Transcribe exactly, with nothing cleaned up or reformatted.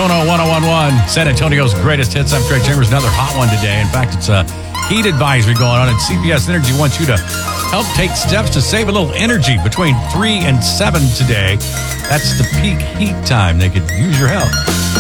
Mono one oh one one, San Antonio's greatest hits. I'm Greg Chambers. Another hot one today. In fact, it's a heat advisory going on, and C B S Energy wants you to help take steps to save a little energy between three and seven today. That's the peak heat time. They could use your help.